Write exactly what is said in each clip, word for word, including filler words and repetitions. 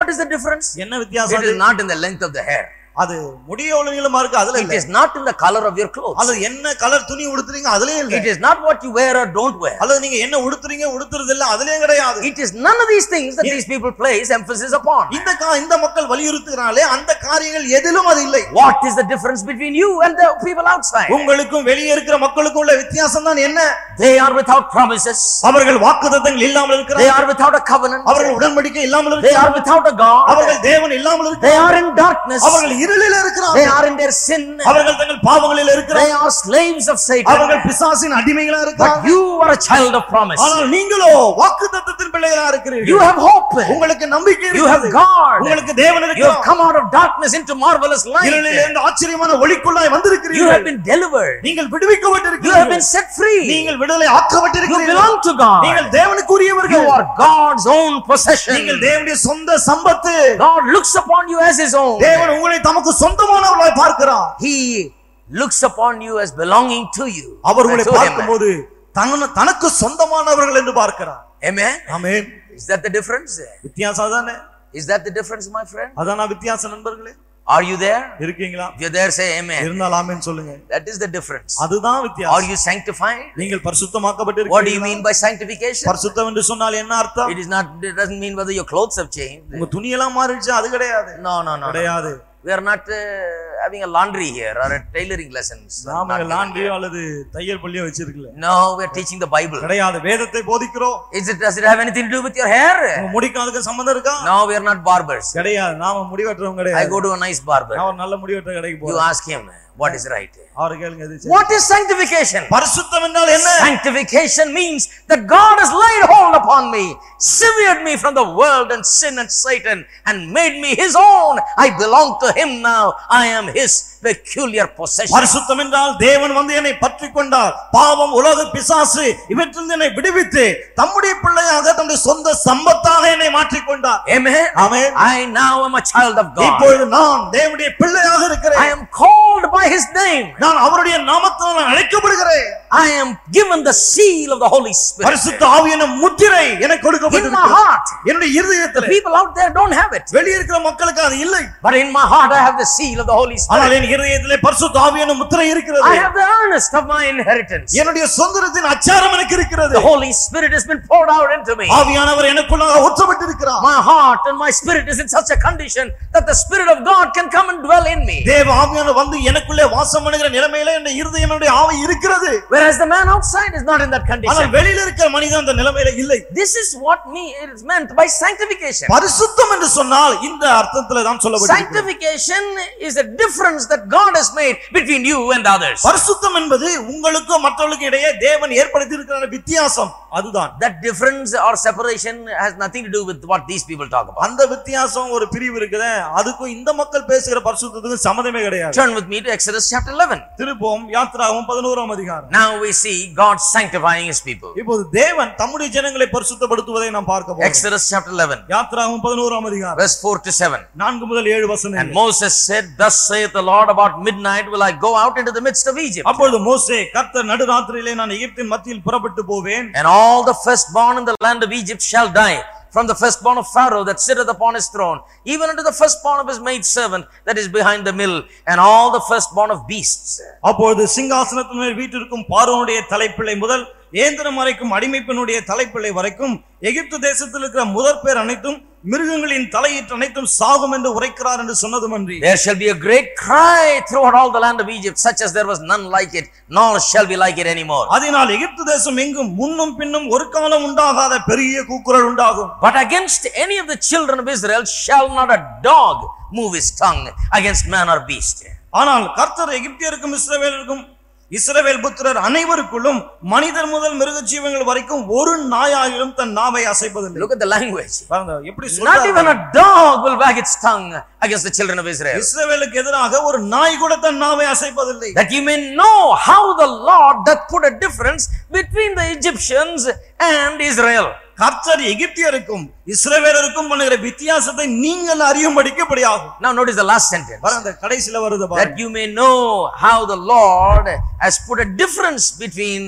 is the difference? என்ன வித்தியாசம்? It is not in the length of the hair. அது முடிய எவ்வளவு நீளமா இருக்கு அதுல இல்ல. It is not in the color of your clothes. அது என்ன கலர் துணி உடுத்துறீங்க அதுலயே இல்ல. It is not what you wear or don't wear. அல்லது நீங்க என்ன உடுத்துறீங்க உடுத்துறது இல்ல அதுலயே கிடையாது. It is none of these things that these people place emphasis upon. இந்த இந்த மக்கள் வலியுறுத்துறாங்களே அந்த காரியங்கள் எதிலும் அது இல்லை. What is the difference between you and the people outside? உங்களுக்கும் வெளியே இருக்கிற மக்களுக்கும் உள்ள வித்தியாசம் தான் என்ன? They are without promises. அவர்கள் வாக்குத்தத்தங்கள் இல்லாமல் இருக்கிறார்கள். They are without a covenant. அவர்கள் உடன்படிக்கை இல்லாமல் இருக்கிறார்கள். They are without a God. அவர்கள் தேவன் இல்லாமல் இருக்கிறார்கள். They are in darkness. அவர்கள் இருளில் இருக்கிறார்கள். They are in their sin. அவர்கள் தங்கள் பாவங்களில் இருக்கிறார்கள். They are slaves of Satan. அவர்கள் பிசாசின் அடிமைகளா இருக்கிறார்கள். But you are a child of promise. ஆனால் நீங்களோ வாக்குத்தத்தத்தின் பிள்ளைகளா இருக்கிறீர்கள். You have hope. உங்களுக்கு நம்பிக்கை இருக்கிறது. You have God. உங்களுக்கு தேவன் இருக்கிறார். You have come out of darkness into marvelous light. இருளில் இருந்து ஆச்சரியமான ஒளிக்குள்ளாய் வந்திருக்கிறீர்கள். You have been delivered. நீங்கள் விடுவிக்கப்பட்டிருக்கிறீர்கள். You have been set free. நீங்கள் விடுதலை ஆக்கப்பட்டிருக்கிறீர்கள். You belong to God. நீங்கள் தேவனுக்குரியவர்கள். You are God's own possession. நீங்கள் தேவனுடைய சொந்த சம்பத்து. God looks upon you as his own. தேவன் உங்களை தமக்கு சொந்தமானவர்களாய் பார்க்கிறார். He looks upon you as belonging to you. அவர் உங்களை பார்க்கும்போது தனக்கு சொந்தமானவர்கள் என்று பார்க்கிறார். Amen. Amen. Is that the difference? வித்தியாசம் தானே? Is that the difference, my friend? அதானா வித்தியாசம் நண்பர்களே? Are you there? இருக்கீங்களா? If you're there, say amen. இருந்தால் ஆமென் சொல்லுங்க. That is the difference. அதுதான் வித்தியாசம். Are you sanctified? நீங்கள் பரிசுத்தமாக்கப்பட்டிருக்கீங்க. What do you mean by sanctification? பரிசுத்தம் என்று சொன்னால் என்ன அர்த்தம்? It is not, it doesn't mean whether your clothes have changed. உங்க துணி எல்லாம் மாறிடுச்சு அது கிடையாது. No, no, no. கிடையாது. We are not uh, having a laundry here or a tailoring lessons. நாம லாண்டரியோ அல்லது தையல் பள்ளியோ வச்சிருக்கல. No, we are teaching the Bible. கிடையாது, வேதத்தை போதிக்கிறோம். Is it, does it have anything to do with your hair? உங்க முடிக்கு அதுக்கு சம்பந்தம் இருக்கா? No, we are not barbers. கிடையாது, நாம முடி வெட்டுறவங்க கிடையாது. I go to a nice barber. நான் ஒரு நல்ல முடி வெட்டுற கடைக்கு போறேன். You ask him what is right. அவரை கேளுங்க இது சரி. What is sanctification? பரிசுத்தம் என்றால் என்ன? Sanctification means that God has laid hold upon me, severed me from the world and sin and Satan and made me his own. I belong to him now. I am his peculiar possession. பரிசுத்தம் என்றால் தேவன் வந்து என்னை பற்றிக் கொண்டார். பாவம், உலக, பிசாசு இவற்றிலிருந்து என்னை விடுவித்து தம்முடைய பிள்ளையாக தம்முடைய சொந்த சம்பத்தாக என்னை மாற்றிக் கொண்டார். Amen. Amen. I now am a child of God. இப்பொழுது நான் தேவனுடைய பிள்ளையாக இருக்கிறேன். I am called by his name. நான் அவருடைய நாமத்தால் அழைக்கப்படுகிறேன். I am given the seal of the Holy Spirit. பரிசுத்த ஆவியின் முத்திரை எனக்கு கொடுக்கப்பட்டிருக்கிறது. In my heart. என்னுடைய இருதயத்தில். The people out there don't have it. வெளிய இருக்கிற மக்களுக்கு அது இல்லை. But in my heart I have the seal of the Holy Spirit. ஆனால் என் இருதயத்திலே பரிசுத்த ஆவியின் முத்திரை இருக்கிறது. I have the earnest of my inheritance. என்னுடைய சொந்தத்தின் அச்சாரம் எனக்கு இருக்கிறது. The Holy Spirit has been poured out into me. ஆவியானவர் எனக்குள்ளாக ஊற்றப்பட்டிருக்கிறார். My heart and my spirit is in such a condition that the Spirit of God can come and dwell in me. தேவ ஆவியானவர் வந்து எனக்குள்ளே வாசம் பண்ணுகிற நிலைமையிலே என் இருதயம் என்னுடைய ஆவி இருக்கிறது. Whereas the man outside is not in that condition. ஆனால் வெளியில இருக்கிற மனிதன் அந்த நிலைமையில இல்லை. This is what me it is meant by sanctification. பரிசுத்தம் என்று சொன்னால் இந்த அர்த்தத்திலே தான் சொல்லப்பட்டிருக்கிறது. Sanctification is a difference that God has made between you and others. பரிசுத்தம் என்பது உங்களுக்கும் மற்றவர்களுக்கும் இடையே தேவன் ஏற்படுத்தி இருக்கிற வித்தியாசம் அதுதான். That difference or separation has nothing to do with what these people talk about. அந்த வித்தியாசம் ஒரு பிரிவு இருக்குதே அதுக்கும் இந்த மக்கள் பேசுகிற பரிசுத்தத்துக்கும் சம்பந்தமே கிடையாது. Turn with me to Exodus chapter eleven. திருப்போம் யாத்ராகமம் பதினோராம் அதிகாரம். Now we see God sanctifying his people. இப்போது தேவன் தம்முடைய ஜனங்களை பரிசுத்தப்படுத்துவதை நாம் பார்க்க போகிறோம். Exodus chapter eleven. யாத்ராகமம் பதினோராம் அதிகாரம். Verse four to seven. நான்கு முதல் ஏழு வசனங்கள். And Moses said, Thus saith the Lord, about midnight will I go out into the midst of Egypt. அப்பொழுது மோசே கர்த்தர் நடுராத்திரியிலே நான் எகிப்தின் மத்தியில் புறப்பட்டு போவேன். And all the firstborn in the land of Egypt shall die, from the firstborn of Pharaoh that sitteth upon his throne, even unto the firstborn of his maidservant that is behind the mill, and all the firstborn of beasts. அப்பொழுது சிங்காசனத்தின் மேல் வீற்றிருக்கும் பார்வோனுடைய தலைப்பிள்ளை முதல் ஏந்திரம் வரைக்கும் அடிமைப்பெண்ணுடைய தலைப்பிள்ளை வரைக்கும் எகிப்து தேசத்தில் இருக்கிற முதற் பேர் அனைத்தும் மிருகங்களின் தலையீற்று அனைத்தும் சாகும் என்று உரைக்கிறார் என்று சொன்னதுமன்றி. There shall be a great cry throughout all the land of Egypt, such as there was none like it, nor shall be like it anymore. அதனால் எகிப்து தேசம் எங்கும் முன்னும் பின்னும் ஒரு காலம் உண்டாகாத பெரிய கூக்குரல் உண்டாகும். But against any of the children of Israel shall not a dog move his tongue against man or beast. ஆனால் கர்த்தர் எகிப்தியருக்கும் இஸ்ரவேலருக்கும் இஸ்ரவேல் புத்திரர் அனைவருக்குள்ளும் மனிதர் முதல் மிருக ஜீவங்கள் வரைக்கும் ஒரு நாயாயிலும் தன் நாவை அசைப்பதில்லை. Look at the language. பாருங்க எப்படி Not சொல்றாரு. even a dog will wag its tongue against the children of Israel. இஸ்ரவேலுக்கு எதிராக ஒரு நாய் கூட தன் நாவை அசைப்பதில்லை. That you may know how the Lord doth put a difference between the Egyptians and Israel. கர்த்தர் எகிப்தியருக்கும் இஸ்ரவேலருக்கும் பண்ணுகிற வித்தியாசத்தை நீங்கள் அறியும்படிக்கு இப்படியாகும். Now notice the last sentence. பாருங்க கடைசில வருது பாருங்க. That you may know how the Lord has put a difference between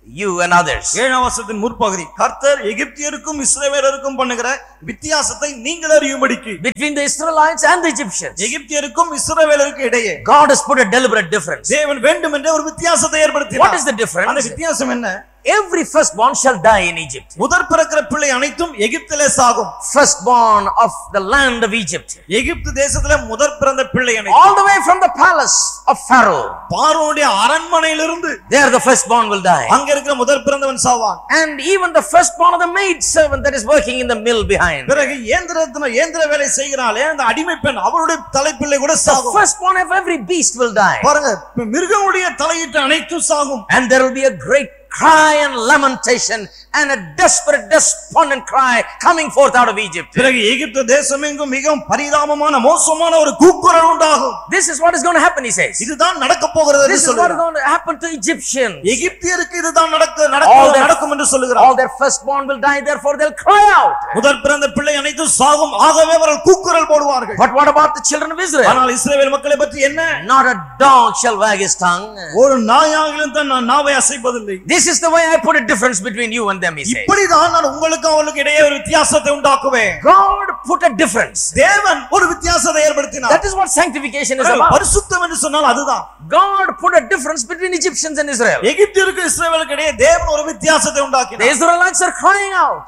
you and others. ஏழாம் வசனத்தின் முற்பகுதி கர்த்தர் எகிப்தியருக்கும் இஸ்ரவேலருக்கும் பண்ணுகிற வித்தியாசத்தை நீங்கள் அறியும்படிக்கு Between the Israelites and the Egyptians, எகிப்தியருக்கும் இஸ்ரவேலருக்கும் இடையே God has put a deliberate difference. தேவன் வேண்டுமென்றே ஒரு வித்தியாசத்தை ஏற்படுத்தினார். What is the difference? அந்த வித்தியாசம் என்ன? Every firstborn shall die in Egypt. முதற் பிறக்கிற பிள்ளை அனைத்தும் எகிப்திலே சாகும். Firstborn of the land of Egypt. எகிப்து தேசத்திலே முதற் பிறந்த பிள்ளை அனைத்தும் All the way from the palace of Pharaoh. பார்வோனுடைய அரண்மனையிலிருந்து There the firstborn will die. அங்க இருக்கிற முதற் பிறந்தவன் சாவான். And even the firstborn of the maid servant that is working in the mill behind. பிறகு இயந்திரத்தின இயந்திர வேலை செய்கிறாளே அந்த அடிமை பெண் அவளுடைய தலைப்பிள்ளை கூட The சாகும். firstborn of every beast will die. பாருங்க மிருகங்களுடைய தலையிட்ட அனைத்தும் சாகும். And there will be a great cry and lamentation and a desperate despondent cry coming forth out of Egypt. பிறகு எகிப்து தேசமெங்கும் மிகவும் பரிதாபமான மோசமான ஒரு கூக்குரல் உண்டாகும். This is what is going to happen, he says. இதுதான் நடக்க போகிறது என்று This is what is சொல்கிறார். going to happen to Egyptians. எகிப்தியருக்கு இதுதான் நடக்க All நடக்க their- நடக்கும் என்று சொல்கிறார். All their firstborn will die, therefore they'll cry out. முதற் பிறந்த பிள்ளை அனைத்தும் சாகும், ஆகவே அவர்கள் கூக்குரல் போடுவார்கள். But what about the children of Israel? ஆனால் இஸ்ரவேல் மக்களை பற்றி என்ன? Not a dog shall wag his tongue. ஒரு நாயாகிலும் தான் நான் நாவை அசைப்பதில்லை. This is the way I put a difference between you and them, he says. இப்படிதான் நான் உங்களுக்கு அவர்களுக்கு இடையே ஒரு வித்தியாசத்தை உண்டாக்குவேன். God put a difference. தேவன் ஒரு வித்தியாசத்தை ஏற்படுத்தினார். That is what sanctification is about. பரிசுத்தம் என்று சொன்னால் அதுதான். God put a difference between Egyptians and Israel. எகிப்தியருக்கு இஸ்ரவேலுக்கு இடையே தேவன் ஒரு வித்தியாசத்தை The உண்டாக்கினார். Israelites are crying out.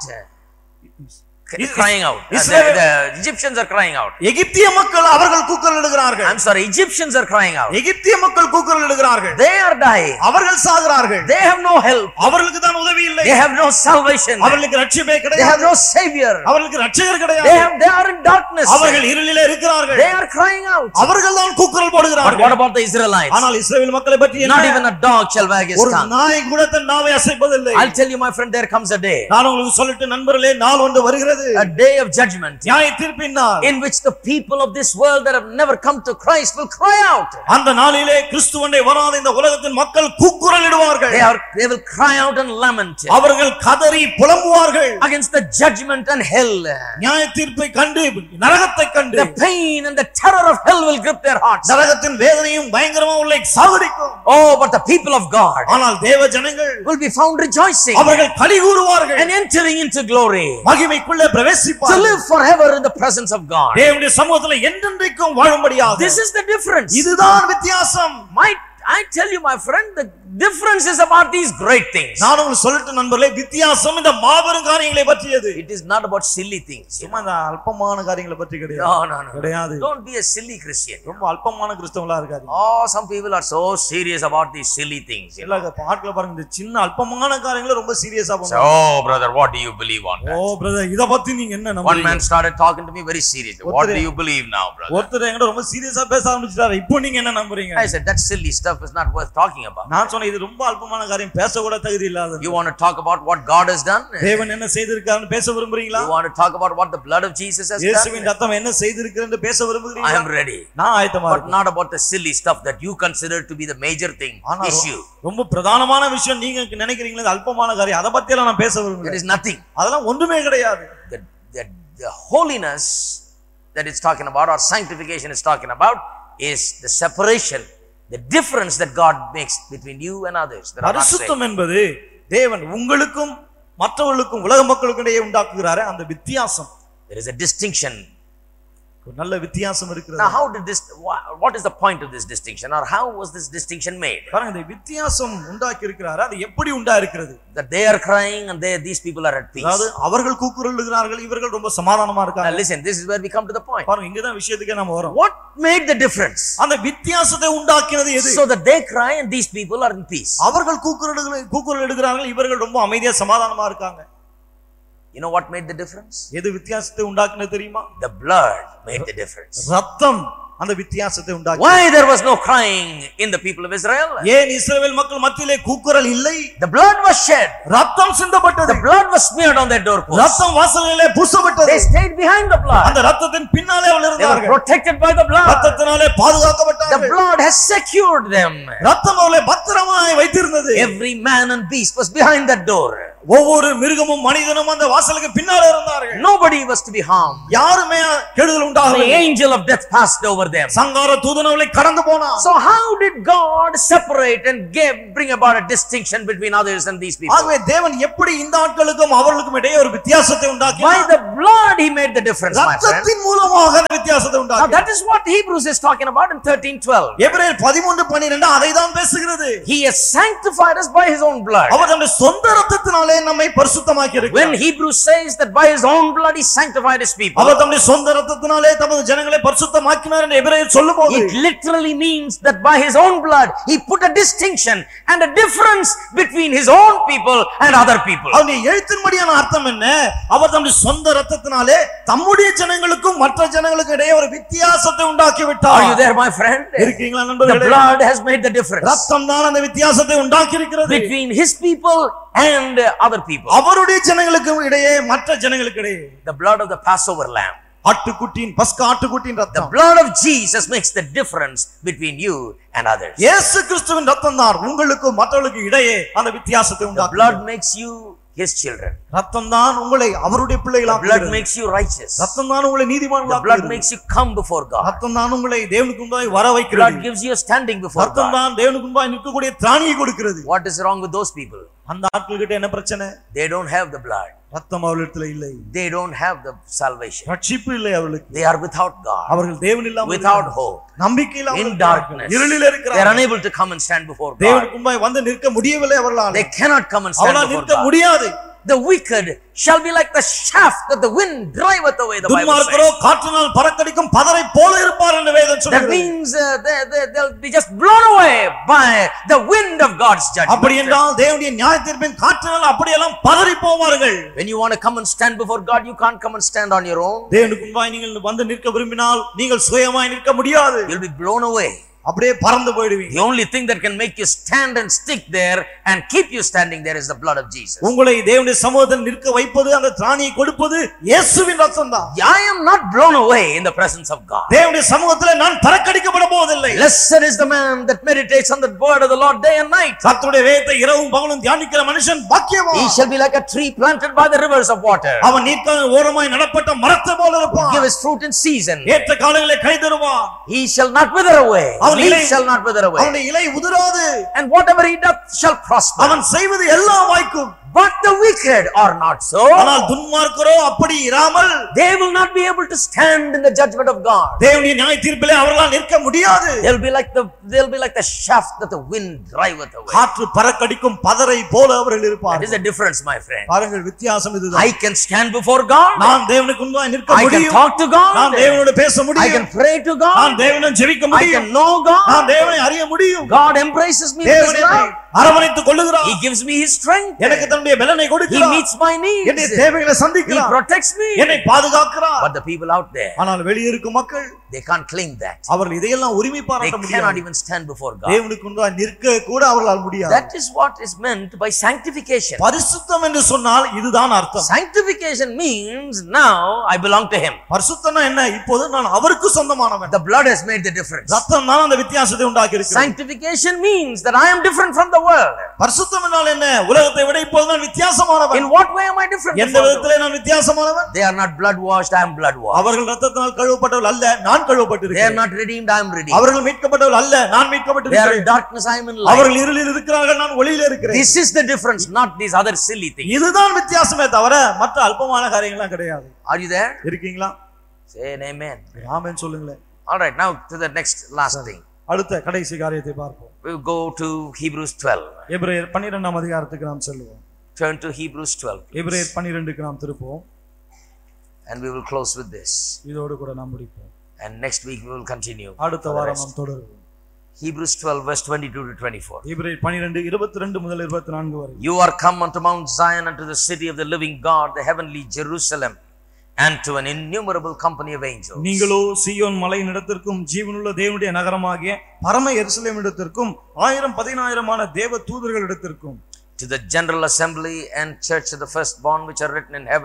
Crying out. Uh, the, Israel- the Egyptians are crying out. எகிப்திய மக்கள் அவர்கள் கூக்குரல் இடுகிறார்கள். I'm sorry, Egyptians are crying out. எகிப்திய மக்கள் கூக்குரல் இடுகிறார்கள். They are dying. அவர்கள் சாகிறார்கள். They have no help. அவர்களுக்கு தான் உதவி இல்லை. They have no salvation. அவர்களுக்கு ரட்சிப்பே They have கிடையாது. no savior. அவர்களுக்கு ரட்சகர் They கிடையாது. have, they are in darkness. அவர்கள் இருளிலே இருக்கிறார்கள். They are crying out. அவர்கள் தான் கூக்குரல் But what போடுகிறார்கள். about the Israelites? ஆனால் இஸ்ரவேல் மக்களை பற்றி Not என்ன? even a dog shall wag his ஒரு tongue. நாய் கூட தன் நாவை அசைப்பதில்லை. I'll tell you, my friend, there comes a day, நான் உங்களுக்கு சொல்லட்டு நண்பர்களே, நாள் ஒன்று வருகிறது. a day of judgment, நியாய தீர்ப்பின் நாள். in which the people of this world that have never come to Christ will cry out. அந்த நாளிலே கிறிஸ்துவண்டை வராத இந்த உலகத்தின் மக்கள் கூக்குரல் இடுவார்கள். They are, they will cry out and lament அவர்கள் கதறி புலம்புவார்கள். against the judgment and hell. நியாய தீர்ப்பை கண்டு, நரகத்தை கண்டு, The pain and the terror of hell will grip their hearts. நரகத்தின் வேதனையும் பயங்கரமா உள்ளே சாகடிக்கும். Oh, but the people of God ஆனால் தேவ ஜனங்கள் will be found rejoicing அவர்கள் களி கூறுவார்கள். and entering into glory, மகிமைக்குள்ளே to பிரவேசிப்பார்கள். live forever in the presence of God. தேவனுடைய சமூகத்தில் என்றென்றைக்கும் வாழும்படியாக. This is the difference. இதுதான் வித்தியாசம். My, I tell you, my friend, the difference is about these great things. நான் உங்களுக்கு சொல்லட்டு நண்பர்களே, வித்தியாசம் இந்த மாபெரும் காரியங்களை பற்றியது. It is not about silly things. சும்மா இந்த அல்பமான காரியங்களை பற்றி கிடையாது. No, no, no. கிடையாது. Don't be a silly Christian. ரொம்ப அல்பமான கிறிஸ்தவங்களா இருக்காது. Oh, some people are so serious about these silly things. You know? எல்லா ஆட்களை பாருங்க, இந்த சின்ன அல்பமான காரியங்களை ரொம்ப சீரியஸா So, பண்ணுவாங்க. oh, brother, what do you believe on that? O brother, இத பத்தி நீங்க என்ன One நம்புறீங்க? man started talking to me very seriously. What do you believe now, brother? ஒருத்தர் என்கிட்ட ரொம்ப சீரியஸா பேச ஆரம்பிச்சிட்டாரு. இப்போ நீங்க என்ன நம்புறீங்க? I said, that silly stuff is not worth talking about. நான் சொன்னேன், இது ரொம்ப அல்பமான காரியம், பேச கூட தகுதி இல்லாதது. You want to talk about what God has done? தேவன் என்ன செய்திருக்காருன்னு பேச விரும்புறீங்களா? You want to talk about what the blood of Jesus has இயேசுவின் done? ரத்தம் என்ன செய்திருக்குன்னு பேச I விரும்புறீங்களா? am ready. நான் ஆயத்தமா But இருக்கேன். not about the silly stuff that you consider to be the major thing, ஆனா issue. ரொம்ப பிரதானமான விஷயம் நீங்க நினைக்கிறீங்களே, அது அல்பமான காரியம், அத பத்தி எல்லாம் நான் பேச It விரும்பல. is nothing. அதெல்லாம் ஒண்ணுமே கிடையாது. The, the, the holiness that it's talking about, or sanctification is talking about, is the separation, the difference that God makes between you and others that are not saved. பரிசுத்தம் என்பது தேவன் உங்களுக்கும் மற்றவர்களுக்கும் உலக மக்களுக்கும் இடையே உண்டாக்குகிறாரே அந்த வித்தியாசம். There is a distinction. ஒரு நல்ல வித்தியாசம் இருக்கிறது. Now, how did this, what is the point of this distinction, or how was this distinction made? பாருங்க, இந்த வித்தியாசம் உண்டாக்கி இருக்கிறாரு, அது எப்படி உண்டா இருக்கிறது? That they are crying and they, these people are at peace. அதாவது அவர்கள் கூக்குரல் இடுகிறார்கள், இவர்கள் ரொம்ப சமாதானமா Now இருக்காங்க. listen, this is where we come to the point. பாருங்க, இங்க தான் விஷயத்துக்கே நாம வரோம். What made the difference? அந்த வித்தியாசத்தை உண்டாக்கினது எது? So that they cry and these people are in peace. அவர்கள் கூக்குரல் கூக்குரல் இடுகிறார்கள், இவர்கள் ரொம்ப அமைதியா சமாதானமா இருக்காங்க. You know what made the difference? எது வித்தியாசத்தை உண்டாக்கினது தெரியுமா? The blood made the difference. ரத்தம் அந்த வித்தியாசத்தை உண்டாக்கி. Why there was no crying in the people of Israel? ஏன் இஸ்ரவேல் மக்கள் மத்தியிலே கூக்குரல் இல்லை? The blood was shed. ரத்தம் சிந்தப்பட்டது. The blood was smeared on their doorposts. ரத்தம் வாசலிலே பூசப்பட்டது. They stayed behind the blood. அந்த ரத்தத்தின் பின்னாலே அவர்கள் They were இருந்தார்கள். protected by the blood. ரத்தத்தினாலே The பாதுகாக்கப்பட்டார்கள். blood has secured them. ரத்தம் அவர்களை பத்திரமாய் வைத்திருந்தது. Every man and beast was behind that door. ஒவ்வொரு மிருகமும் மனிதனும் அந்த வாசலுக்கு பின்னால இருந்தார்கள். Nobody was to be harmed. யாருமே கெடுதல் The உண்டாகவில்லை. angel of death passed over them. சங்கார தூதன் அவர்களை கடந்து போனான். So how did God separate and give, bring about a distinction between others and these people? ஆகவே தேவன் எப்படி இந்த ஆட்களுக்கும் அவர்களுக்கும் இடையே ஒரு வித்தியாசத்தை உண்டாக்கினார்? By the blood he made the difference, my friend. ரத்தத்தின் மூலமாக அந்த வித்தியாசத்தை Now உண்டாக்கினார். that is what Hebrews is talking about in thirteen twelve. எபிரேயர் பதிமூன்று பன்னிரண்டு அதை தான் பேசுகிறது. He has sanctified us by his own blood. அவர் தம்முடைய சொந்த இரத்தத்தினாலே நம்மை பரிசுத்தமாக்கி இருக்கிறார். When Hebrews says that by his own blood he sanctified his people, அவர் தம்முடைய சொந்த இரத்தத்தினாலே தமது ஜனங்களை பரிசுத்தமாக்கினார் என்று எபிரேயர் சொல்லும்போது it literally means that by his own blood he put a distinction and a difference between his own people and other people. அவருடைய எழுத்தின்படியான அர்த்தம் என்ன? அவர் தம்முடைய சொந்த இரத்தத்தினாலே தம்முடைய ஜனங்களுக்கும் மற்ற ஜனங்களுக்கும் இடையே ஒரு வித்தியாசத்தை உண்டாக்கி விட்டார். Are you there, my friend? இருக்கீங்களா The நண்பர்களே? blood has made the difference ரத்தம் தான் அந்த வித்தியாசத்தை உண்டாக்கி இருக்கிறது. between his people and other people. அவருடைய ஜனங்களுக்கும் இடையே மற்ற ஜனங்களுக்கு இடையே The blood of the Passover lamb, ஆட்டுக்குட்டியின் பஸ்கா ஆட்டுக்குட்டியின் the ரத்தம். blood of Jesus makes the difference between you and others. இயேசு கிறிஸ்துவின் ரத்தம் தான் உங்களுக்கும் மற்றவர்களுக்கும் இடையே அந்த வித்தியாசத்தை The உண்டாக்குகிறது. blood makes you his children. ரத்தம் தான் உங்களை அவருடைய The blood பிள்ளைகளாக்குகிறது. makes you righteous. ரத்தம் தான் உங்களை The blood நீதிமான்களாக்குகிறது. makes you come before God. ரத்தம் தான் உங்களை தேவனுக்கு முன்பாய் வர Blood வைக்கிறது. gives you a standing before ரத்தம் God. தான் தேவனுக்கு முன்பாய் நிற்கக்கூடிய திராணியை கொடுக்கிறது. What is wrong with those people? அந்த ஆட்கள் கிட்ட என்ன பிரச்சனை? They don't have the blood. ரத்தம் அவர்களிடத்துல இல்லை. They don't have the salvation. ரட்சிப்பு இல்லை அவர்களுக்கு. They are without God, அவர்கள் தேவன் இல்லாமல் without hope, நம்பிக்கை இல்லாமல் in இருக்கிறார்கள். darkness. இருளில் They are இருக்கிறார்கள். unable to come and stand before God. தேவனுக்கு முன்பாய் வந்து நிற்க முடியவில்லை அவர்களால். They cannot come and stand அவர்களால் before நிற்க God. முடியாது. The wicked shall be like the shaft that the wind driveth away, the Bible துன்மார்க்கரோ says. காற்றினால் பறக்கடிக்கும் பதரை போல இருப்பார் என்று வேதம் That சொல்கிறது. means uh, they, they, they'll be just blown away by the wind of God's அப்படி judgment. என்றால் தேவனுடைய நியாயத்தீர்ப்பின் காற்றினால் அப்படியெல்லாம் பதறி போவார்கள். When you want to come and stand before God, you can't come and stand on your own. தேவனுக்கு முன்பாய் நீங்கள் வந்து நிற்க விரும்பினால் நீங்கள் சுயமாய் நிற்க முடியாது. You'll be blown away. அப்படியே பறந்து போய்டுவீங்க. The only thing that can make you stand and stick there and keep you standing there is the blood of Jesus. உங்களை தேவனுடைய சமூகத்தில் நிற்க வைப்பது அந்த திராணியை கொடுப்பது இயேசுவின் ரத்தம் தான். I am not blown away in the presence of God. தேவனுடைய சமூகத்தில் நான் பறக்கடிக்கப்பட போவதில்லை. Blessed is the man that meditates on the word of the Lord day and night. கர்த்தருடைய வேதத்தை இரவும் பகலும் தியானிக்கிற மனுஷன் பாக்கியவான். He shall be like a tree planted by the rivers of water. அவன் நீர்க்கால் ஓரமாய் நடப்பட்ட மரத்தை போல இருப்பான். Give his fruit in season. ஏற்ற காலங்களிலே கனி தருவான். He shall not wither away. அவன் He இலை shall not wither away. அவனுடைய இலை உதிராது. And whatever he doth shall prosper. அவன் செய்வது எல்லாம் வாய்க்கும். But the wicked are not so. ஆனால் துன்மார்க்கரோ அப்படி இராமல் They will not be able to stand in the judgment of God. தேவனுடைய நியாயத்தீர்ப்பிலே அவர்களால் நிற்க முடியாது. They'll be like the they'll be like the shaft that the wind driveth away. காற்று பறக்கடிக்கும் பதரை போல அவர்கள் That இருப்பார்கள். is the difference, my friend. பாருங்கள் வித்தியாசம் இதுதான். I can stand before God. நான் தேவனுக்கு முன்பாக நிற்க I can முடியும். talk to God. நான் தேவனோடு பேச I முடியும். can pray to நான் God. தேவனுடன் ஜெபிக்க I முடியும். can know நான் God. தேவனை அறிய முடியும். God embraces me with தேவன் his என்னை love. அரவணைத்துக் கொள்ளுகிறார். He gives me his strength. எனக்கு தன்னுடைய பலனை He கொடுக்கிறார். meets my என்னுடைய needs. தேவைகளை He சந்திக்கிறார். protects me. என்னை பாதுகாக்கிறார். But the people out there, ஆனால் வெளியே இருக்கும் மக்கள் they can't claim that. அவர்கள் இதையெல்லாம் உரிமை They பாராட்ட cannot முடியாது. even stand before God. தேவனுக்கு முன்பாக நிற்க கூட அவர்களால் முடியாது. That is what is meant by sanctification. பரிசுத்தம் என்று சொன்னால் இதுதான் அர்த்தம். Sanctification means now I belong to him. பரிசுத்தம்னா என்ன? இப்போது நான் அவருக்கு சொந்தமானவன். The blood has made the difference. ரத்தம் தான் அந்த வித்தியாசத்தை உண்டாக்கி இருக்கிறது. Sanctification means that I am different from the world. பரிசுத்தம் என்றால் என்ன? உலகத்தை விட இப்போது நான் வித்தியாசமானவன். In what way am I different? எந்த from the world? விதத்திலே நான் வித்தியாசமானவன்? They are not blood washed, I am blood washed. அவர்கள் ரத்தத்தினால் கழுவப்பட்டவர்கள் அல்ல, நான் They are கழுவப்பட்டிருக்கிறேன். not redeemed, I am redeemed. அவர்கள் மீட்கப்பட்டவர்கள் அல்ல, நான் They are in மீட்கப்பட்டிருக்கிறேன். darkness, I am in light. அவர்கள் இருளில் இருக்கிறார்கள், நான் ஒளியில இருக்கிறேன். This is the difference, not these other silly things. இதுதான் வித்தியாசமே தவிர மற்ற அல்பமான காரியங்கள்லாம் கிடையாது. Are you there? இருக்கீங்களா? Say an amen. ஆமென் சொல்லுங்களேன். All right, now to the next last thing. அடுத்த கடைசி காரியத்தை பார்ப்போம். We will go to Hebrews twelve. எபிரேயர் பன்னிரண்டாம் அதிகாரத்துக்கு நாம் செல்வோம். Turn to Hebrews twelve. எபிரேயர் பன்னிரண்டுக்கு நாம் திருப்போம். And we will close with this. இதோடு கூட நாம் முடிப்போம். And next week we will continue. அடுத்த வாரம் நாம் தொடருவோம். Hebrews twelve verse twenty-two to twenty-four. எபிரேயர் பன்னிரண்டு இருபத்தி இரண்டு முதல் இருபத்தி நான்கு வரை. You are come unto Mount Zion, unto the city of the living God, the heavenly Jerusalem, and to an innumerable company of angels. நீங்களோ சீயோன் மலையினிடத்திற்கும் ஜீவனுள்ள தேவனுடைய நகரமாகிய பரம எருசலேமிடத்திற்கும் ஆயிரம் பதினாயிரமான தேவ தூதர்களிடத்திற்கும், to the general assembly and church of the firstborn which are written in heaven,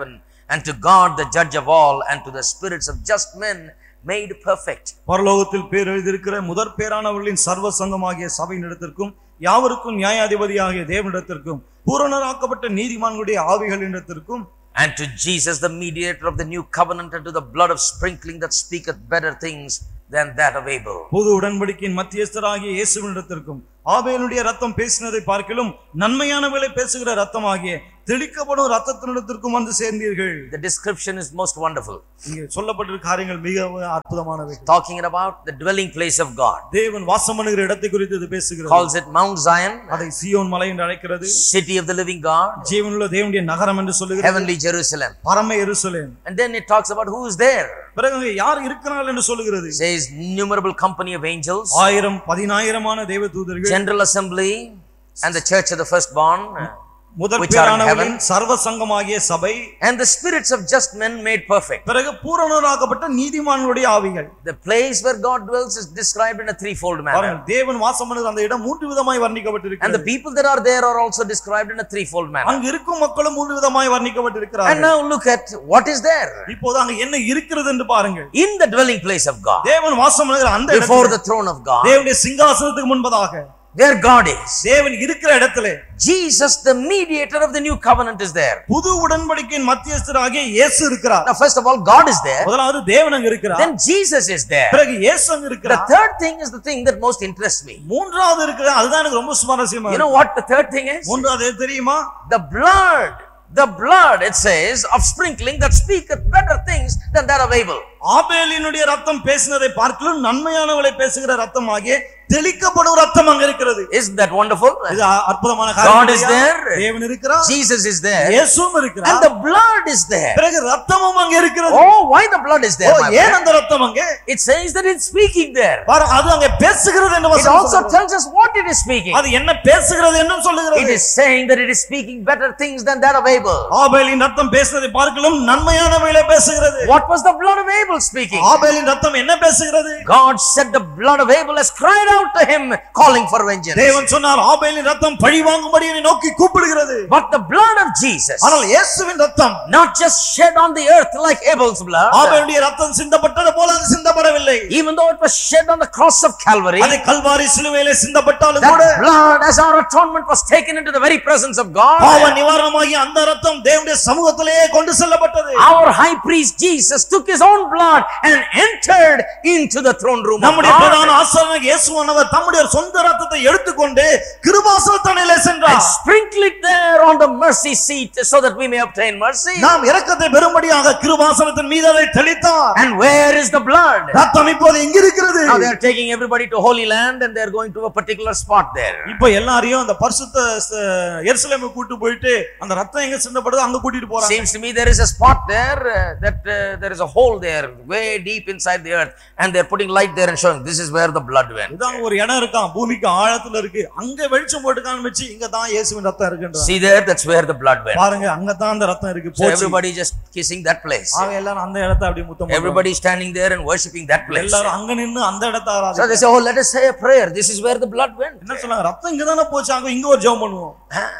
And to God the judge of all, and to the spirits of just men made perfect. பரலோகத்தில் பேர் எழுதியிருக்கிற முதற் பேரானவர்களின் சர்வ சங்கமாகிய சபையினிடத்திற்கும் யாவருக்கும் நியாயாதிபதியாகிய தேவனிடத்திற்கும் பூரணராக்கப்பட்ட நீதிமான்களுடைய ஆவிகளினிடத்திற்கும், and to Jesus the mediator of the new covenant, and to the blood of sprinkling that speaketh better things than that of Abel. புது உடன்படிக்கையின் மத்தியஸ்தராகிய இயேசுவினிடத்திற்கும் ஆபேலுடைய ரத்தம் பேசினதை பார்க்கிலும் நன்மையானவைகளை பேசுகிற ரத்தமாகிய தெளிக்கப்படும் ரத்தத்தினிடத்திற்கும் வந்து சேர்ந்தீர்கள். The description is most wonderful. இங்கே சொல்லப்பட்டிருக்கிற காரியங்கள் மிக அற்புதமானவை. Talking about the dwelling place of God. தேவன் வாசம் பண்ணுகிற இடத்தை குறித்து இது பேசுகிறது. Calls it Mount Zion. அதை சீயோன் மலை என்று அழைக்கிறது. City of the living God. ஜீவனுள்ள தேவனுடைய நகரம் என்று சொல்லுகிறது. Heavenly Jerusalem. பரம எருசலேம். And then it talks about who is there. பிறகு யார் இருக்கிறார்கள் என்று சொல்லுகிறது. Says innumerable company of angels. ஆயிரம் பதினாயிரமான தேவதூதர்கள். General assembly and the church of the firstborn. முதற் பேரானவர்களின் சர்வ சங்கமாகிய சபை, and the spirits of just men made perfect. பிறகு பூரணராக்கப்பட்ட நீதிமான்களுடைய ஆவிகள். The place where God dwells is described in a threefold manner. தேவன் வாசம் பண்ணுகிற அந்த இடம் மூன்று விதமாய் வர்ணிக்கப்பட்டிருக்கிறது. And the people that are there are also described in a threefold manner. அங்க இருக்கும் மக்களும் மூன்று விதமாய் வர்ணிக்கப்பட்டிருக்கிறார்கள். And now look at what is there. இப்போது அங்க என்ன இருக்கிறது என்று பாருங்கள். In the dwelling place of God, தேவன் வாசம் பண்ணுகிற அந்த இடத்தில், before the throne of God, தேவனுடைய சிங்காசனத்துக்கு முன்பதாக, where God is, தேவன் இருக்கிற இடத்திலே Jesus the mediator of the new covenant is there. புது உடன்படிக்கையின் மத்தியஸ்தராகிய இயேசு இருக்கிறார். Now first of all God is there. முதலாவது தேவன் அங்க இருக்கிறார். Then Jesus is there. பிறகு இயேசு அங்க இருக்கிறார். The third thing is the thing that most interests me. மூன்றாவது இருக்கிற அதுதான் எனக்கு ரொம்ப சுவாரஸ்யமா இருக்கு. You know what the third thing is? மூன்றாவது தெரியுமா? The blood. The blood, it says, of sprinkling that speaketh better things than that of Abel. ஆபேலினுடைய ரத்தம் பேசினதை பார்க்கலும் நன்மையானவளை பேசுகிற ரத்தமாகிய தெளிக்கப்படும் ரத்தம் அங்க இருக்கிறது. Isn't that wonderful? இது அற்புதமான காரியம். God is there. தேவன் இருக்கிறார். Jesus is there. இயேசுவும் இருக்கிறார். And the blood is there. பிறகு ரத்தமும் அங்க இருக்கிறது. Oh, why the blood is there? ஓ, ஏன் அந்த ரத்தம் அங்க? It says that it's speaking there. பாரு, அது அங்க பேசுகிறது என்று It also tells us what it is speaking. அது என்ன பேசுகிறது என்று சொல்லுகிறது. It is saying that it is speaking better things than that of Abel. ஆபேலின் ரத்தம் பேசினதை பார்க்கலும் நன்மையானவைகளை பேசுகிறது. What was the blood of Abel speaking? ஆபேலின் ரத்தம் என்ன பேசுகிறது? God said the blood of Abel has cried out to him, calling for vengeance. தேவன் சொன்னார் ஆபேலின் ரத்தம் பழி வாங்கும்படி என்னை நோக்கி கூப்பிடுகிறது. But the blood of Jesus, ஆனால் இயேசுவின் ரத்தம், not just shed on the earth like Abel's blood. ஆபேலுடைய ரத்தம் சிந்தப்பட்டது போல அது சிந்தப்படவில்லை. Even though it was shed on the cross of Calvary, அது கல்வாரி சிலுவையிலே சிந்தப்பட்டாலும் கூட that blood as our atonement was taken into the very presence of God. பாவ நிவாரணமாகிய அந்த ரத்தம் தேவனுடைய சமூகத்திலே கொண்டு செல்லப்பட்டது. Our high priest Jesus took his own blood and entered into the throne room of நம்முடைய God. பிரதான ஆசாரியனாகிய இயேசுவானவர் தம்முடைய சொந்த ரத்தத்தை எடுத்துக்கொண்டு கிருபாசனத்திலே சென்றார். And sprinkled it there on the mercy seat so that we may obtain mercy. நாம் இரக்கத்தை பெறும்படியாக கிருபாசனத்தின் மீது அதை தெளித்தார். And where is the blood? ரத்தம் இப்போது எங்க இருக்கிறது? Now they are taking everybody to Holy Land and they are going to a particular spot there. இப்போ எல்லாரையும் அந்த பரிசுத்த எருசலேமுக்கு கூட்டி போயிட்டு அந்த ரத்தம் எங்க சிந்தப்படுதோ அங்க கூட்டிட்டு போறாங்க. Seems to me there is a spot there uh, that uh, there is a hole there way deep inside the earth and they are putting light there and showing this is where the blood went. இதான் ஒரு இடம் இருக்கா, பூமிக்கு ஆழத்துல இருக்கு, அங்க வெளிச்சம் போட்டு காமிச்சு இங்க தான் இயேசுவின் ரத்தம் இருக்குன்றாங்க. See there, that's where the blood went. பாருங்க அங்க தான் அந்த ரத்தம் இருக்கு. So everybody just kissing that place. அவங்க எல்லாரும் அந்த இடத்தை அப்படியே முத்தம் போடுறாங்க. Everybody standing there and worshiping that place. எல்லாரும் அங்க நின்னு அந்த இடத்தை So ஆராதிக்கிறாங்க. they say, oh, let us say a prayer. This is where the blood went. என்ன சொல்றாங்க? ரத்தம் இங்க தான போச்சு, அங்க இங்க ஒரு ஜெபம் பண்ணுவோம்.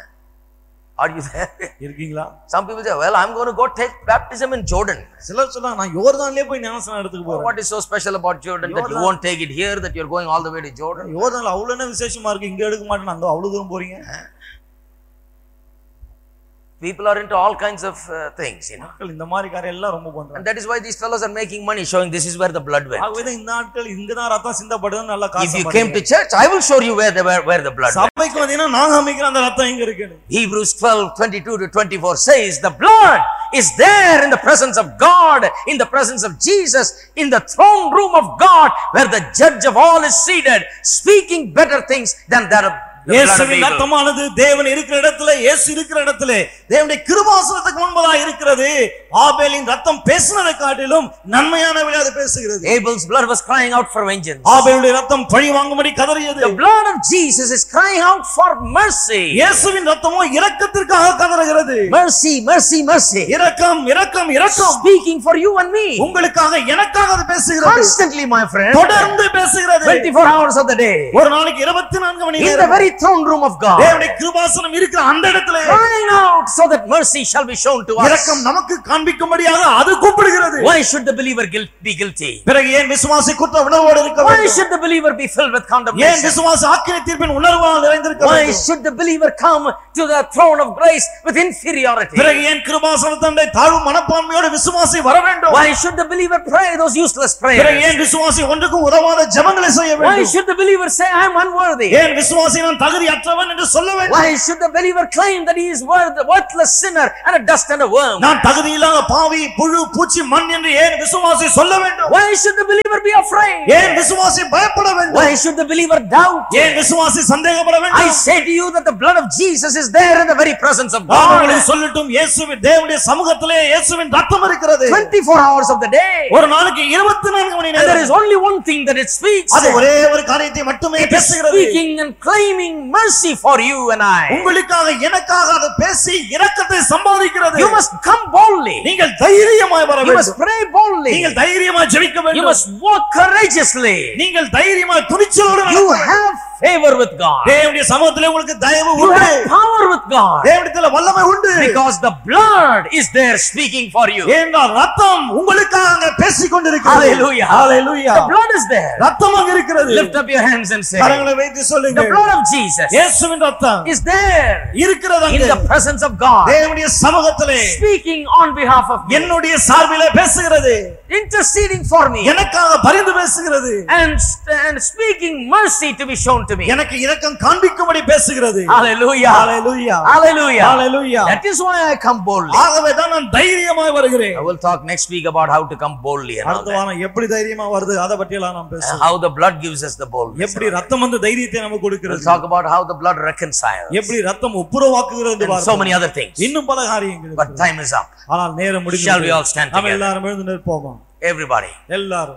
Are you there? இருக்கீங்களா? Some people say, well, I'm going to go take baptism in Jordan. சிலர் சொல்றாங்க நான் யோர்தான்லயே போய் ஞானஸ்நானம் எடுத்துக்க போறேன். What is so special about Jordan that you won't take it here, that you're going all the way to Jordan? யோர்தான்ல அவ்வளவு என்ன விசேஷமா இருக்கு, இங்க எடுக்க மாட்டேன், அங்க அவ்வளவு தூரம் போறீங்க? People are into all kinds of uh, things, you know. மக்கள் இந்த மாதிரி காரியம் எல்லாம் ரொம்ப பண்றாங்க. And that is why these fellows are making money showing this is where the blood went. ஆகவே இந்த ஆட்கள் இங்க தான் ரத்தம் சிந்தப்படுதுன்னு நல்லா காசு If you came to church, I will show you where the where, where the blood went. சபைக்கு வந்தீங்கன்னா நான் காமிக்கிறேன் அந்த ரத்தம் எங்க இருக்குன்னு. Hebrews twelve twenty-two to twenty-four says the blood is there in the presence of God, in the presence of Jesus, in the throne room of God, where the judge of all is seated, speaking better things than that of இயேசுவின் ரத்தமானது தேவன் இருக்கிற இடத்துல, இயேசு இருக்கிற இடத்துல தேவனுடைய கிருபாசனத்துக்கு முன்பதாக இருக்கிறது. ஆபேலின் ரத்தம் பேசினதை காட்டிலும் நன்மையானவை அது பேசுகிறது. Abel's blood was crying out for vengeance. ஆபேலுடைய ரத்தம் பழி வாங்கும்படி கதறியது. The blood of Jesus is crying out for mercy. இயேசுவின் ரத்தமோ இரக்கத்திற்காக கதறுகிறது. Mercy, mercy, mercy. இரக்கம், இரக்கம், இரக்கம். Speaking for you and me. உங்களுக்காக எனக்காக அது பேசுகிறது. Constantly, my friend. தொடர்ந்து பேசுகிறது. twenty-four hours of the day. ஒரு நாளைக்கு இருபத்தி நான்கு மணி நேரம். In the very throne room of God, தேவனுடைய கிருபாசனம் இருக்கிற அந்த இடத்திலே crying out so that mercy shall be shown to us. இரக்கம் நமக்கு காண்பிக்கும்படியாக அது கூப்பிடுகிறது. Why should the believer guilt be guilty? பிறகு ஏன் விசுவாசி குற்ற உணர்வோடு இருக்க Why வேண்டும்? should the believer be filled with ஏன் condemnation? விசுவாசி ஆக்கினை தீர்ப்பின் உணர்வால் நிறைந்திருக்க Why வேண்டும்? should the believer come to the throne of grace with inferiority? பிறகு ஏன் கிருபாசனத்தண்டை தாழ்வு மனப்பான்மையோடு விசுவாசி வர வேண்டும்? Why should the believer pray those useless பிறகு prayers? ஏன் விசுவாசி ஒன்றுக்கும் உதவாத ஜெபங்களை செய்ய Why வேண்டும்? should the believer say, I am unworthy? ஏன் விசுவாசி நான் தகுதியற்றவன் என்று சொல்ல வேண்டும்? Why should the believer claim that he is worth, worthless sinner and a dust and a worm? நான் தகுதியில்லாத பாவி புழு பூச்சி மண் என்று ஏன் விசுவாசி சொல்ல வேண்டும்? Why should the believer be afraid? ஏன் விசுவாசி பயப்பட வேண்டும்? Why should the believer doubt? ஏன் விசுவாசி சந்தேகப்பட I வேண்டும்? say to you that the blood of Jesus is there in the very presence of நான் God. உங்களுக்கு சொல்லட்டும், இயேசுவின் தேவனுடைய சமூகத்திலே இயேசுவின் ரத்தம் இருக்கிறது. twenty-four hours of the day. ஒரு நாளைக்கு இருபத்தி நான்கு மணி And there நேரம் is only one thing that it speaks. அது ஒரே ஒரு காரியத்தை மட்டுமே It is பேசுகிறது. speaking and claiming mercy for you and I. உங்களுக்காக எனக்காக அது பேசி இரக்கத்தை சம்பாதிக்கிறது. You must come boldly. நீங்கள் தைரியமாய் வர You must வேண்டும். pray boldly. நீங்கள் தைரியமாய் ஜெபிக்க You வேண்டும். must walk courageously. நீங்கள் தைரியமாய் துணிச்சலோடு You நடக்க வேண்டும். have favor with God. தேவனுடைய சமூகத்திலே உங்களுக்கு தயவு You உண்டு. have power with God. தேவனிடத்திலே வல்லமை உண்டு. Because the blood is there speaking for you. ஏனென்றால் ரத்தம் உங்களுக்காக அங்கே பேசிக் கொண்டிருக்கிறது. Hallelujah. Hallelujah. The blood is there. ரத்தம் அங்கே இருக்கிறது. Lift up your hands and say, கரங்களை வைத்து the சொல்லுங்கள். blood of Jesus இயேசுவின் ரத்தம் is there இருக்கிறது in அங்கே. the presence of God, தேவனுடைய சமூகத்திலே speaking on behalf of me, என்னுடைய சார்பிலே பேசுகிறது. interceding for me, எனக்காக பரிந்து பேசுகிறது. and, and speaking mercy to be shown to me. எனக்கு இரக்கம் காண்பிக்கும்படி பேசுகிறது. Hallelujah. Hallelujah. Hallelujah. Hallelujah. That is why I come boldly. ஆகவே தான் நான் தைரியமாய் வருகிறேன். I will talk next week about how to come boldly and all அடுத்த that. வாரம் எப்படி தைரியமா வருது அத பத்தி எல்லாம் நாம் பேசுவோம். How the blood gives us the boldness. எப்படி ரத்தம் வந்து தைரியத்தை நமக்கு We'll கொடுக்கிறது. talk about how the blood reconciles. எப்படி ரத்தம் ஒப்புரவாக்குகிறது என்று And so பார்ப்போம். many other things. இன்னும் பல காரியங்கள். But time is up. ஆனால் நேரம் முடிந்து Shall we all stand நாம் together? எல்லாரும் எழுந்து நிற்போமா? Everybody. எல்லாரும்.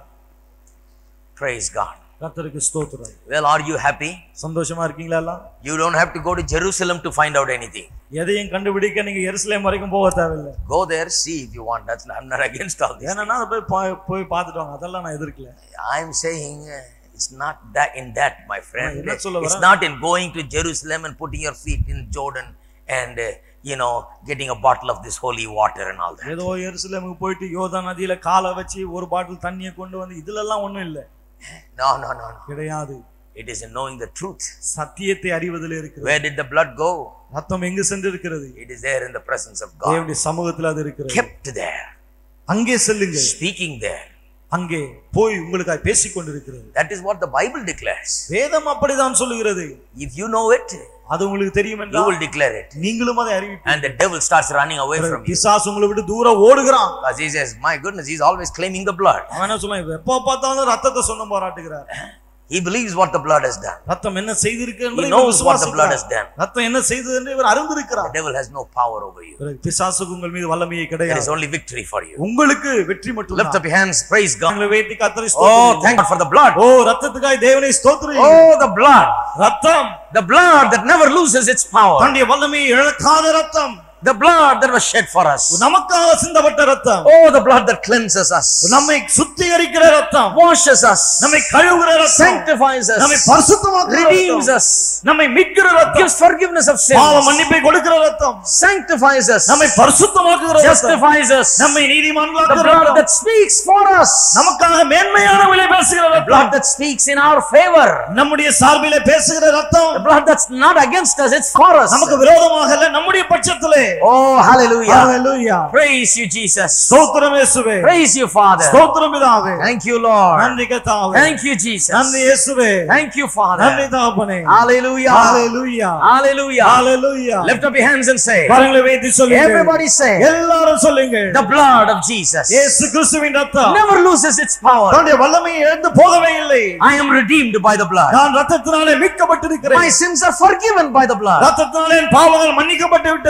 Praise God. கர்த்தருக்கு ஸ்தோத்திரம். Well, are you happy? சந்தோஷமா இருக்கீங்களா எல்லாம்? You don't have to go to Jerusalem to find out anything. எதையும் கண்டுபிடிக்க நீங்க எருசலேம் வரைக்கும் போக தேவையில்லை. Go there, see if you want. That's I'm not against all this. ஏன்னா போய் பா- போய் பார்த்துட்டு வாங்க. அதெல்லாம் நான் எதிர்க்கல. I'm saying uh, it's not that in that, my friend. என்ன சொல்ல It's வரேன்? not in going to Jerusalem and putting your feet in Jordan and uh, you know getting a bottle of this holy water and all that. ஏதோ எருசலேமுக்கு போயிட்டு யோர்தான் நதியில காலை வச்சு ஒரு பாட்டில் தண்ணியை கொண்டு வந்து இதுல எல்லாம் ஒண்ணும் இல்ல. No, no, no, no. கிடையாது. It is in knowing the truth. சத்தியத்தை அறிவதில் இருக்கிறது. Where did the blood go? ரத்தம் எங்கு சென்று இருக்கிறது? It is there in the presence of God. தேவனுடைய சமூகத்தில் அது இருக்கிறது. Kept there. அங்கே செல்லுங்க. Speaking there. அங்கே போய் உங்களுக்காக பேசிக் கொண்டிருக்கிறது. That is what the Bible declares. வேதம் அப்படிதான் சொல்லுகிறது. If you know it, அது உங்களுக்கு தெரியும் you என்றால் will declare it. நீங்களும் அதை அறிவிப்பீர்கள். And the devil starts running away from you. பிசாசு உங்களை விட்டு தூரம் ஓடுகிறான். Because he says, my goodness, he's always claiming the blood. அவன் என்ன சொல்றான்? எப்ப பார்த்தாலும் ரத்தத்தை சொந்தம் பாராட்டுகிறார். He believes what the blood has done. ரத்தம் என்ன செய்திருக்கு He என்பதை knows what the blood has done. ரத்தம் என்ன செய்தது என்று இவர் The அறிந்திருக்கிறார். devil has no power over you. பிசாசுக்கு உங்கள் மீது வல்லமையே There is கிடையாது. only victory for you. உங்களுக்கு வெற்றி மட்டும் Lift up your hands, praise God. உங்களை வேண்டி கர்த்தரை Oh, ஸ்தோத்திரியுங்கள். thank God for the blood. ஓ ரத்தத்துக்காய் தேவனை ஸ்தோத்திரியுங்கள். Oh, the blood. ரத்தம் The blood that never loses its power. தன்னுடைய வல்லமையை இழக்காத ரத்தம். The blood that was shed for us. நமக்காக சிந்தப்பட்ட ரத்தம். Oh, the blood that cleanses us. நம்மை சுத்திகரிக்கிற ரத்தம். Washes us. நம்மை கழுவுகிற ரத்தம். Sanctifies us. நம்மை பரிசுத்தமாக்குகிற Redeems ரத்தம். us. நம்மை மீட்கிற ரத்தம். Gives forgiveness of பாவ sins. மன்னிப்பை கொடுக்கிற ரத்தம். Sanctifies us. நம்மை பரிசுத்தமாக்குகிற ரத்தம். Justifies us. நம்மை The நீதிமான்களாக்குகிற blood ரத்தம். that speaks for us. நமக்காக மேன்மையான விலை பேசுகிற The ரத்தம். blood that speaks in our favor. நம்முடைய சார்பிலே பேசுகிற ரத்தம். The blood that's not against us, it's for us. நமக்கு விரோதமாக இல்ல, நம்முடைய பட்சத்திலே. Oh, hallelujah. Hallelujah. Praise you, Jesus. ஸ்தோத்திரம் இயேசுவே. Praise you, Father. ஸ்தோத்திரம் பிதாவே. Thank you, Lord. நன்றி கர்த்தாவே. Thank you, Jesus. நன்றி இயேசுவே. Thank you, Father. நன்றி தகப்பனே. Hallelujah. Hallelujah. Hallelujah. Hallelujah. Lift up your hands and say, கரங்களை வைத்து சொல்லுங்க. everybody say, எல்லாரும் சொல்லுங்க. the blood of Jesus இயேசு கிறிஸ்துவின் ரத்தம் never loses its power. தன்னுடைய வல்லமையை இழந்து போகவே இல்லை. I am redeemed by the blood. நான் ரத்தத்தினாலே மீட்கப்பட்டிருக்கிறேன். My sins are forgiven by the blood. ரத்தத்தினாலே என் பாவங்கள் மன்னிக்கப்பட்டு விட்டது. I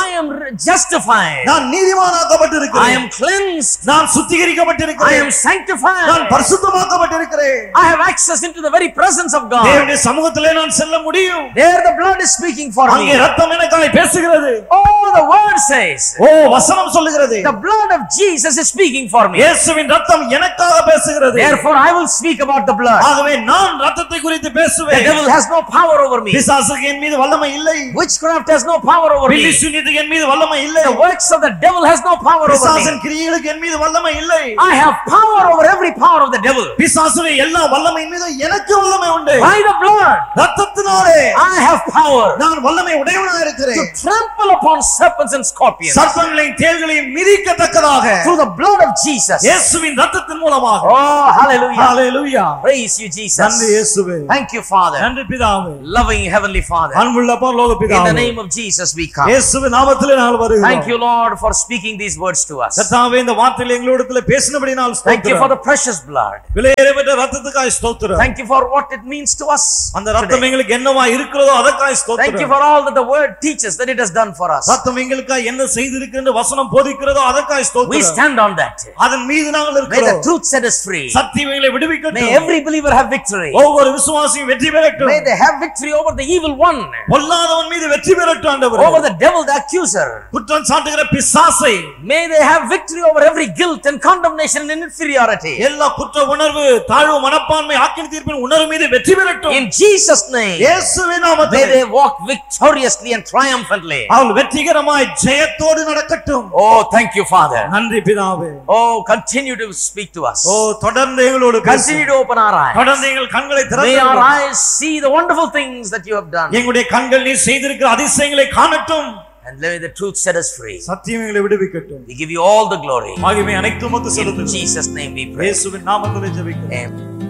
I am justified. நான் நீதிமானாக்கப்பட்டிருக்கிறேன். I am cleansed. நான் சுத்திகரிக்கப்பட்டிருக்கிறேன். I am sanctified. நான் பரிசுத்தமாக்கப்பட்டிருக்கிறேன். I have access into the very presence of God. தேவனுடைய சமூகத்திலே நான் செல்ல முடியும். There the blood is speaking for me. அங்கே இரத்தம் எனக்காய் பேசுகிறது. Oh, the word says. ஓ வசனம் சொல்லுகிறது. The blood of Jesus is speaking for me. இயேசுவின் இரத்தம் எனக்காக பேசுகிறது. Therefore I will speak about the blood. ஆகவே நான் இரத்தத்தை குறித்து பேசுவேன். The devil has no power over me. பிசாசுக்கு என் மீது வல்லமை இல்லை. Witchcraft has no power over me. பில்லிசூனியத்துக்கு என் மீது வல்லமை இல்லை. The works of the devil has no power over me. பிசாசின் கிரியைகளுக்கு என் மீது வல்லமை இல்லை. I have power over every power of the devil. பிசாசுடைய எல்லா வல்லமையின் மீது எனக்கு வல்லமை உண்டு. By the blood, இரத்தத்தினாலே I have power. நான் வல்லமை உடையவனாக இருக்கிறேன். To trample upon serpents and scorpions. சர்ப்பங்களையும் தேள்களையும் மிதிக்கத்தக்கதாக. Through the blood of Jesus. இயேசுவின் இரத்தத்தின் மூலமாக. Oh, hallelujah. Hallelujah. Praise you, Jesus. நன்றி இயேசுவே. Thank you, Father. நன்றி பிதாவே. Loving heavenly Father. அன்புள்ள பரலோக பிதாவே. In the name of Jesus we come. இயேசுவின் நாமத்திலே நாங்கள் வருகிறோம். Thank you, Lord, for speaking these words to us. கர்த்தாவே இந்த வார்த்தைகளை எங்களோடத்திலே பேசினபடியால் ஸ்தோத்திரம். Thank you for the precious blood. விலையேறப்பட்ட இரத்தத்துக்காய் ஸ்தோத்திரம். Thank you for what it means to us. அந்த இரத்தம் எங்களுக்கு என்னவா இருக்கிறதோ அதற்காய் ஸ்தோத்திரம். Thank you for all that the word teaches that it has done for us. இரத்தம் எங்களுக்காய் என்ன செய்திருக்கிறது வசனம் போதிக்கிறதோ அதற்காய் ஸ்தோத்திரம். We stand on that. அதன் மீது நாங்கள் May இருக்கிறோம். the truth set us free. சத்தியம் எங்களை விடுவிக்கட்டும். May every believer have victory. ஒவ்வொரு விசுவாசியும் வெற்றி பெறட்டும். May they have victory over the evil one. பொல்லாதவன் மீது வெற்றி பெறட்டும் ஆண்டவரே. Over the devil, the accuser. குற்றம் சாட்டுகிற பிசாசை. May they have victory over every guilt and condemnation and inferiority. எல்லா குற்ற உணர்வு தாழ்வு மனப்பான்மை ஆக்கின தீர்ப்பின் உணர்வு மீது வெற்றி பெறட்டும். In Jesus name. இயேசுவின் நாமத்திலே. May they walk victoriously and triumphantly. அவர்கள் வெற்றிகரமாய் ஜெயத்தோடு நடக்கட்டும். Oh, thank you, Father. நன்றி பிதாவே. Oh, continue to speak to us. ஓ தொடர்ந்து எங்களோடு பேசு. Continue to open our eyes. தொடர்ந்து எங்கள் கண்களை திறந்து. May our eyes see the wonderful things that you have done. எங்களுடைய கண்கள் நீ செய்திருக்கிற அதிசயங்களை காணட்டும். And let the truth set us free. சத்தியம் எங்களை விடுவிக்கட்டும். We give you all the glory. மகிமை அனைத்தும் உமக்கு செலுத்துகிறோம். In Jesus' name we pray. இயேசுவின் நாமத்திலே ஜெபிக்கிறோம். Amen.